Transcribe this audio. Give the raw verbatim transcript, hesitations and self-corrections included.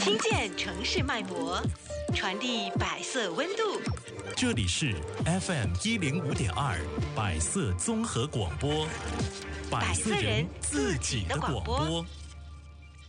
听见城市脉搏，传递百色温度。 这里是 F M 一零五点二百色综合广播，百色人自己的广播。